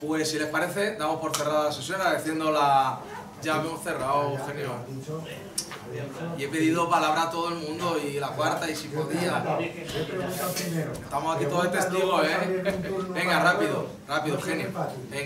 Pues si les parece, damos por cerrada la sesión agradeciendo la... Ya hemos cerrado, Eugenio. Y he pedido palabra a todo el mundo y la cuarta y si podía. Estamos aquí todos de testigos, ¿eh? Venga, rápido, rápido, Eugenio. Venga.